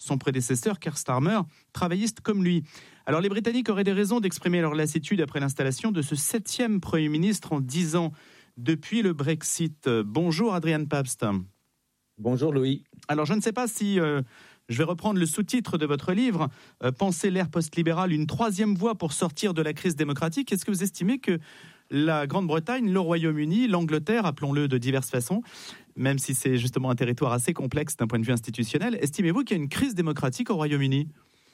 son prédécesseur, Keir Starmer, travailliste comme lui. Alors les Britanniques auraient des raisons d'exprimer leur lassitude après l'installation de ce 7e Premier ministre en 10 ans depuis le Brexit. Bonjour Adrian Pabst. Bonjour Louis. Alors je ne sais pas si je vais reprendre le sous-titre de votre livre, Penser l'ère post-libérale, une troisième voie pour sortir de la crise démocratique. Est-ce que vous estimez que la Grande-Bretagne, le Royaume-Uni, l'Angleterre, appelons-le de diverses façons, même si c'est justement un territoire assez complexe d'un point de vue institutionnel, estimez-vous qu'il y a une crise démocratique au Royaume-Uni ?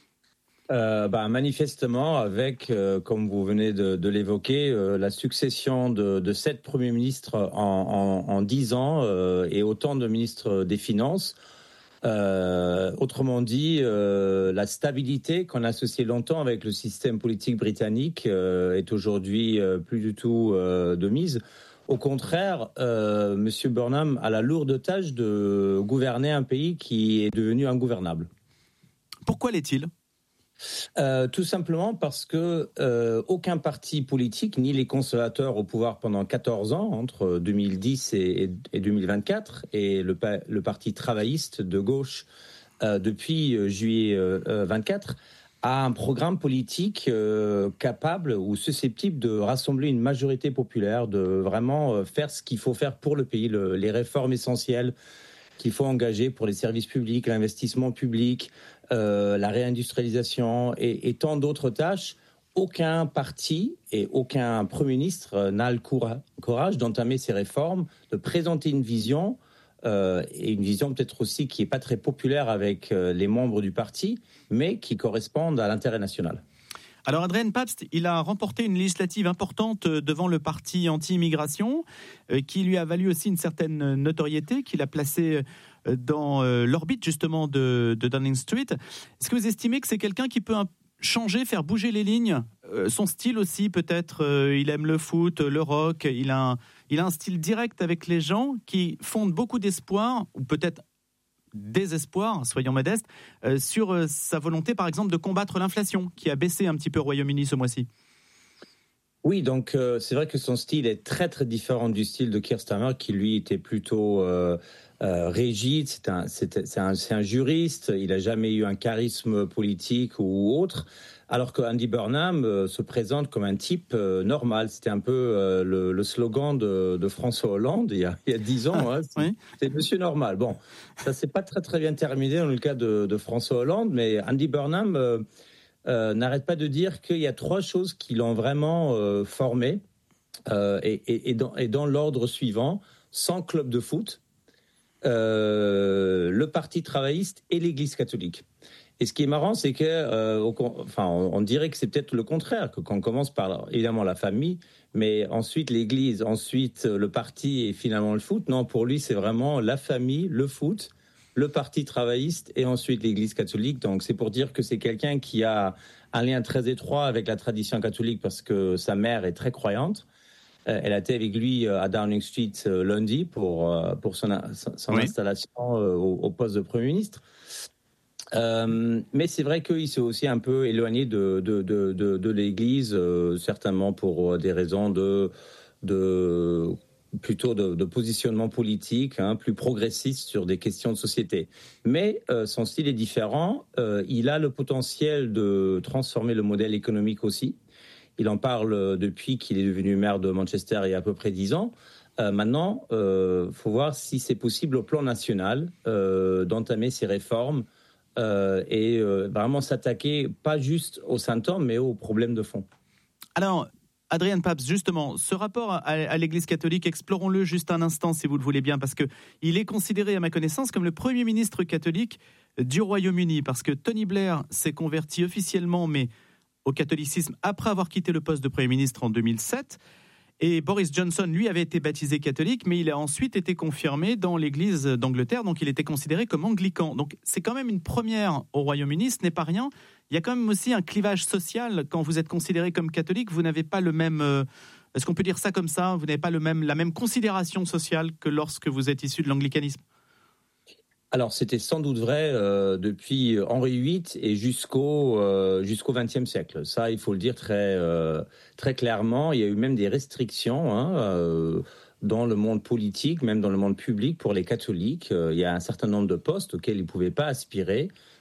Manifestement, avec, comme vous venez de l'évoquer, la succession de 7 premiers ministres en 10 ans et autant de ministres des Finances. Autrement dit, la stabilité qu'on associait longtemps avec le système politique britannique est aujourd'hui plus du tout de mise. Au contraire, Monsieur Burnham a la lourde tâche de gouverner un pays qui est devenu ingouvernable. Pourquoi l'est-il ? Tout simplement parce que aucun parti politique, ni les conservateurs au pouvoir pendant 14 ans, entre 2010 et 2024, et le parti travailliste de gauche depuis juillet 24, a un programme politique capable ou susceptible de rassembler une majorité populaire, de vraiment faire ce qu'il faut faire pour le pays, les réformes essentielles qu'il faut engager pour les services publics, l'investissement public, la réindustrialisation et tant d'autres tâches. Aucun parti et aucun Premier ministre n'a le courage d'entamer ces réformes, de présenter une vision, et une vision peut-être aussi qui n'est pas très populaire avec les membres du parti, mais qui correspondent à l'intérêt national. Alors Adrian Pabst, il a remporté une législative importante devant le parti anti-immigration, qui lui a valu aussi une certaine notoriété, qui l'a placé dans l'orbite justement de Downing Street. Est-ce que vous estimez que c'est quelqu'un qui peut changer, faire bouger les lignes ? Son style aussi peut-être, il aime le foot, le rock, il a un style direct avec les gens qui fonde beaucoup d'espoir, ou peut-être désespoir, soyons modestes, sur sa volonté par exemple de combattre l'inflation qui a baissé un petit peu au Royaume-Uni ce mois-ci. Oui, donc c'est vrai que son style est très très différent du style de Keir Starmer qui lui était plutôt rigide, c'est un juriste, il n'a jamais eu un charisme politique ou autre, alors que Andy Burnham se présente comme un type normal. C'était un peu le slogan de François Hollande il y a 10 ans, oui. C'est Monsieur Normal. Bon, ça s'est pas très très bien terminé dans le cas de François Hollande, mais Andy Burnham n'arrête pas de dire qu'il y a 3 choses qui l'ont vraiment formé, et dans l'ordre suivant: 100 clubs de foot, le parti travailliste et l'Église catholique. Et ce qui est marrant, c'est que, on dirait que c'est peut-être le contraire, que quand on commence par évidemment la famille, mais ensuite l'Église, ensuite le parti et finalement le foot. Non, pour lui, c'est vraiment la famille, le foot, le parti travailliste et ensuite l'Église catholique. Donc c'est pour dire que c'est quelqu'un qui a un lien très étroit avec la tradition catholique parce que sa mère est très croyante. Elle a été avec lui à Downing Street lundi pour son oui. Installation au poste de Premier ministre. Mais c'est vrai qu'il s'est aussi un peu éloigné de l'Église, certainement pour des raisons plutôt de positionnement politique, plus progressiste sur des questions de société. Mais son style est différent. Il a le potentiel de transformer le modèle économique aussi. Il en parle depuis qu'il est devenu maire de Manchester il y a à peu près 10 ans. Maintenant, faut voir si c'est possible au plan national d'entamer ces réformes et vraiment s'attaquer pas juste aux symptômes, mais aux problèmes de fond. Alors, Adrian Pabst, justement, ce rapport à l'Église catholique, explorons-le juste un instant, si vous le voulez bien, parce qu'il est considéré, à ma connaissance, comme le premier ministre catholique du Royaume-Uni, parce que Tony Blair s'est converti officiellement, mais au catholicisme après avoir quitté le poste de Premier ministre en 2007. Et Boris Johnson, lui, avait été baptisé catholique, mais il a ensuite été confirmé dans l'Église d'Angleterre, donc il était considéré comme anglican. Donc c'est quand même une première au Royaume-Uni, ce n'est pas rien. Il y a quand même aussi un clivage social. Quand vous êtes considéré comme catholique, vous n'avez pas le même... est-ce qu'on peut dire ça comme ça ? Vous n'avez pas la même considération sociale que lorsque vous êtes issu de l'anglicanisme ? Alors, c'était sans doute vrai depuis Henri VIII et jusqu'au XXe siècle. Ça, il faut le dire très clairement. Il y a eu même des restrictions dans le monde politique, même dans le monde public pour les catholiques. Il y a un certain nombre de postes auxquels ils ne pouvaient pas aspirer